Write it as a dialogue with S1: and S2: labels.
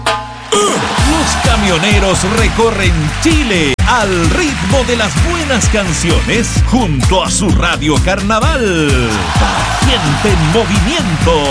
S1: Los camioneros recorren Chile al ritmo de las buenas canciones junto a su radio Carnaval. Para gente en movimiento.